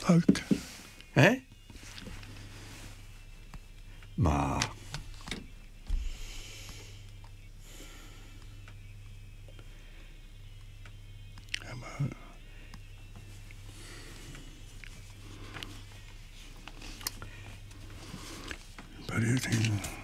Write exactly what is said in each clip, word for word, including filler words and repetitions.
Ok. Eh? Ma Eh, ma- but io ti-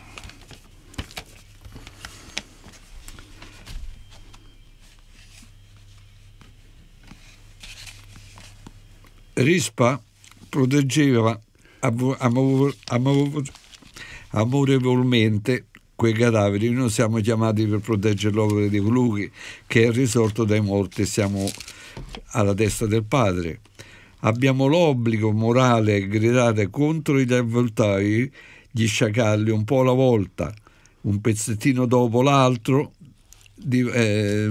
Rispa proteggeva amo- amo- amo- amorevolmente quei cadaveri. Noi siamo chiamati per proteggere l'opera di colui che è risorto dai morti, siamo alla destra del Padre. Abbiamo l'obbligo morale di gridare contro i avvoltoi, gli sciacalli, un po' alla volta, un pezzettino dopo l'altro, di, eh,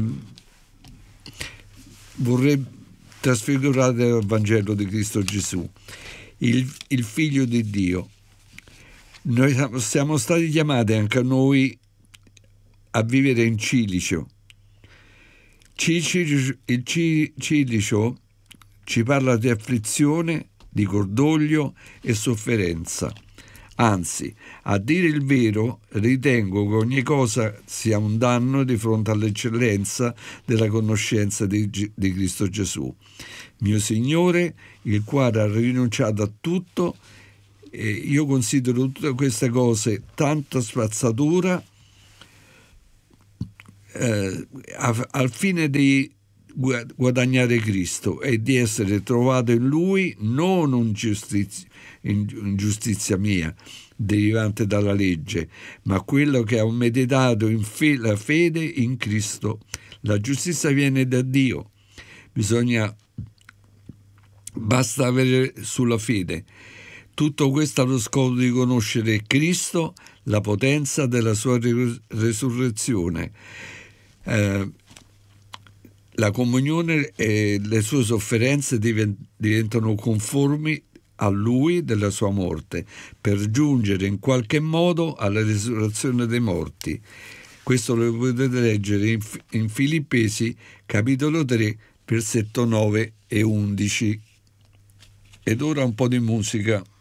vorrebbe trasfigurare il Vangelo di Cristo Gesù, il, il Figlio di Dio. Noi siamo stati chiamati anche noi a vivere in cilicio. Cilicio- Il ci- cilicio ci parla di afflizione, di cordoglio e sofferenza. Anzi, a dire il vero, ritengo che ogni cosa sia un danno di fronte all'eccellenza della conoscenza di, G- di Cristo Gesù, mio Signore, il quale ha rinunciato a tutto. E io considero tutte queste cose tanta spazzatura eh, a- al fine di gua- guadagnare Cristo e di essere trovato in Lui, non in giustizia, in, in giustizia mia derivante dalla legge, ma quello che ho meditato in fe- la fede in Cristo. La giustizia viene da Dio, bisogna basta avere sulla fede. Tutto questo allo scopo di conoscere Cristo, la potenza della sua ri- resurrezione, eh, la comunione e le sue sofferenze diven- diventano conformi a Lui della sua morte, per giungere in qualche modo alla risurrezione dei morti. Questo lo potete leggere in, in Filippesi, capitolo tre, versetto nove e undici. Ed ora un po' di musica.